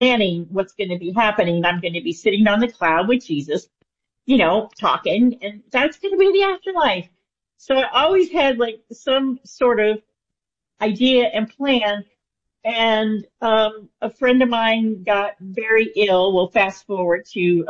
planning what's going to be happening. I'm going to be sitting on the cloud with Jesus, talking, and that's going to be the afterlife. So I always had like some sort of idea and plan. And a friend of mine got very ill. We'll fast forward to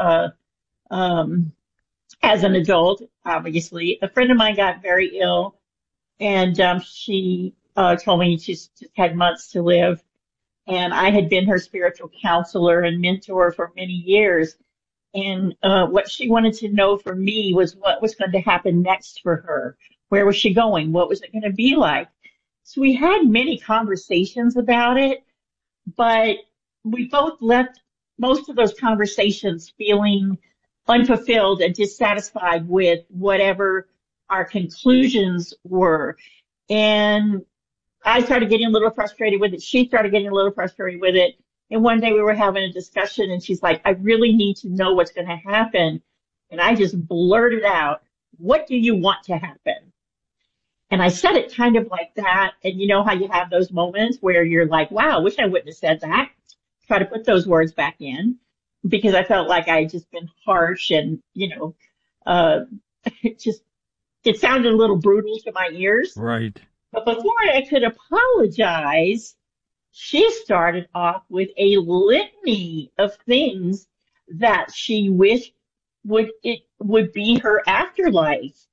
um, as an adult, obviously. A friend of mine got very ill, and she told me she just had months to live. And I had been her spiritual counselor and mentor for many years. And what she wanted to know from me was what was going to happen next for her. Where was she going? What was it going to be like? So we had many conversations about it, but we both left most of those conversations feeling unfulfilled and dissatisfied with whatever our conclusions were. And I started getting a little frustrated with it. She started getting a little frustrated with it. And one day we were having a discussion and she's like, I really need to know what's going to happen. And I just blurted out, what do you want to happen? And I said it kind of like that. And you know how you have those moments where you're like, wow, I wish I wouldn't have said that. Try to put those words back in because I felt like I had just been harsh and, uh, it just, it sounded a little brutal to my ears. Right. But before I could apologize, she started off with a litany of things that she wished would be her afterlife.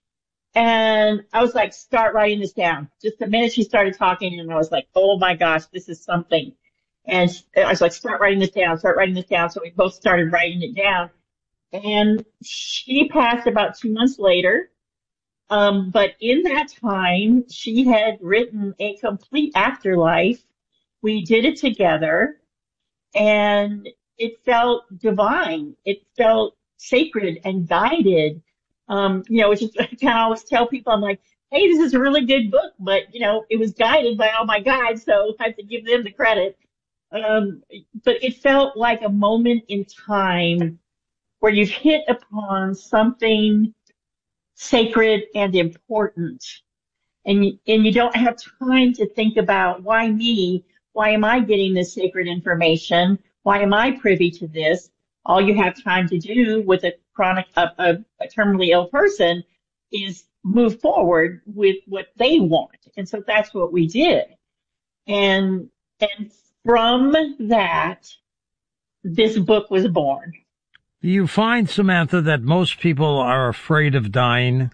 And I was like, start writing this down. Just the minute she started talking, and I was like, oh my gosh, this is something. And I was like, start writing this down, start writing this down. So we both started writing it down. And she passed about 2 months later. But in that time, she had written a complete afterlife. We did it together and it felt divine. It felt sacred and guided. It's just, I kind of always tell people, I'm like, hey, this is a really good book, but it was guided by all my guides. So I have to give them the credit. But it felt like a moment in time where you've hit upon something sacred and important. And you don't have time to think about why me? Why am I getting this sacred information? Why am I privy to this? All you have time to do with a terminally ill person is move forward with what they want. And so that's what we did. And from that, this book was born. Do you find, Samantha, that most people are afraid of dying?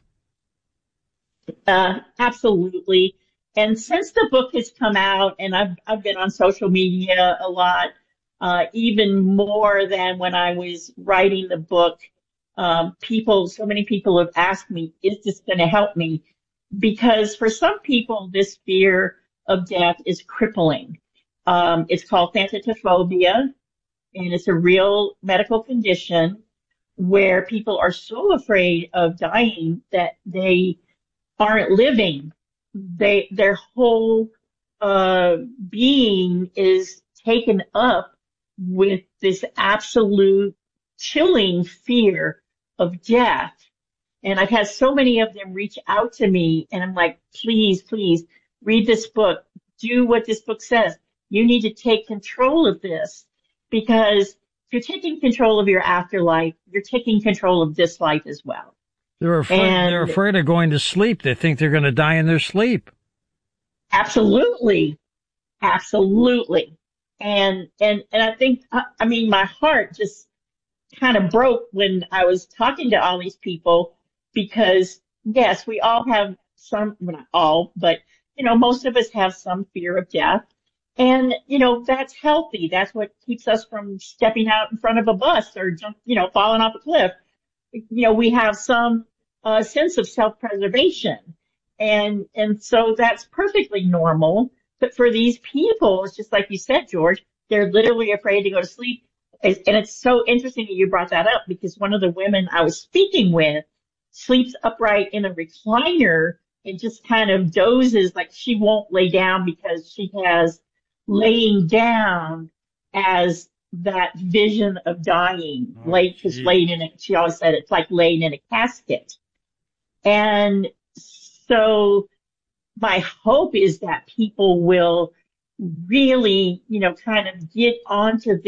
Absolutely. And since the book has come out, and I've been on social media a lot, even more than when I was writing the book, so many people have asked me, is this going to help me? Because for some people, this fear of death is crippling. It's called thanatophobia, and it's a real medical condition where people are so afraid of dying that they aren't living. Their whole being is taken up with this absolute chilling fear of death. And I've had so many of them reach out to me, and I'm like, please, please read this book. Do what this book says. You need to take control of this, because if you're taking control of your afterlife, you're taking control of this life as well. They're afraid of going to sleep. They think they're going to die in their sleep. Absolutely. Absolutely. And I think, I mean, my heart just kind of broke when I was talking to all these people, because yes, we all have some, well, not all, but most of us have some fear of death. And, that's healthy. That's what keeps us from stepping out in front of a bus or falling off a cliff. We have some sense of self-preservation. And so that's perfectly normal. But for these people, it's just like you said, George, they're literally afraid to go to sleep. And it's so interesting that you brought that up, because one of the women I was speaking with sleeps upright in a recliner and just kind of dozes, like she won't lay down because she has laying down as that vision of dying, just laying in it. She always said it's like laying in a casket. And so my hope is that people will really, kind of get onto